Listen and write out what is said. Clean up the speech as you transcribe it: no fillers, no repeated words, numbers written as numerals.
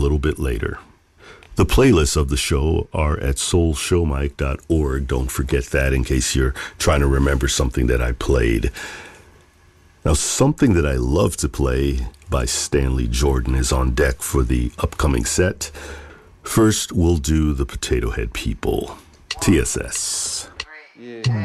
little bit later. The playlists of the show are at soulshowmike.org. Don't forget that in case you're trying to remember something that I played. Now, something that I love to play by Stanley Jordan is on deck for the upcoming set. First, we'll do the Potato Head People, TSS. Yeah.